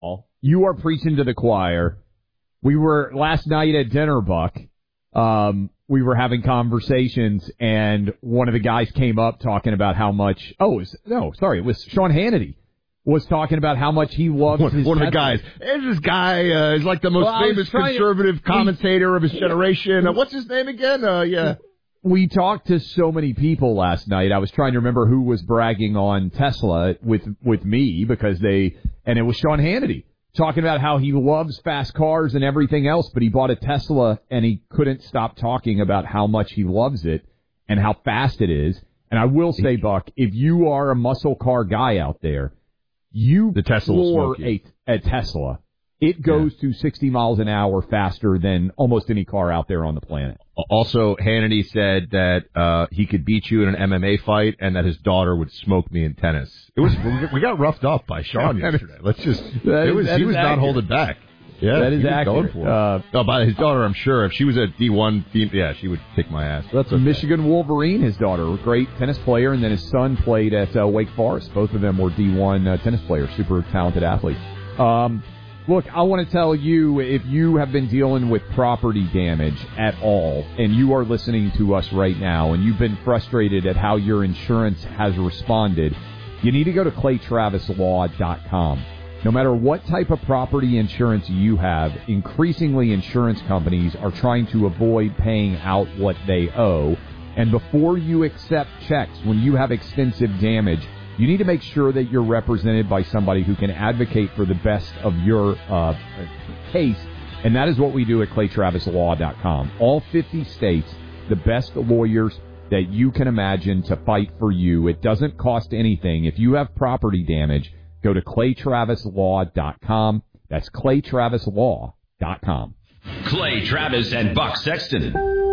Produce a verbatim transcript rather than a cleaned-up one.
You are preaching to the choir. We were last night at dinner, Buck. Um, we were having conversations, and one of the guys came up talking about how much. Oh, it was, no, sorry, it was Sean Hannity was talking about how much he loves one, his. One of the guys. There's this guy uh, is like the most well, famous conservative to, commentator we, of his generation. Uh, what's his name again? Uh, yeah. We talked to so many people last night. I was trying to remember who was bragging on Tesla with with me because they, and it was Sean Hannity talking about how he loves fast cars and everything else, but he bought a Tesla and he couldn't stop talking about how much he loves it and how fast it is. And I will say, Buck, if you are a muscle car guy out there, you the Tesla floor a, a Tesla. It goes yeah. to sixty miles an hour faster than almost any car out there on the planet. Also, Hannity said that uh, he could beat you in an M M A fight and that his daughter would smoke me in tennis. It was we got roughed up by Sean yesterday. Let's just that it was is, he was accurate. not holding back. Yeah, that is he was accurate. Going for it. Uh, no, by his daughter, I'm sure if she was at D one, yeah, she would kick my ass. That's a okay. Michigan Wolverine. His daughter, a great tennis player, and then his son played at uh, Wake Forest. Both of them were D one uh, tennis players, super talented athletes. Um, Look, I want to tell you, if you have been dealing with property damage at all, and you are listening to us right now, and you've been frustrated at how your insurance has responded, you need to go to clay travis law dot com. No matter what type of property insurance you have, increasingly insurance companies are trying to avoid paying out what they owe. And before you accept checks, when you have extensive damage, you need to make sure that you're represented by somebody who can advocate for the best of your uh, case, and that is what we do at clay travis law dot com. All fifty states, the best lawyers that you can imagine to fight for you. It doesn't cost anything. If you have property damage, go to clay travis law dot com. That's clay travis law dot com. Clay Travis and Buck Sexton.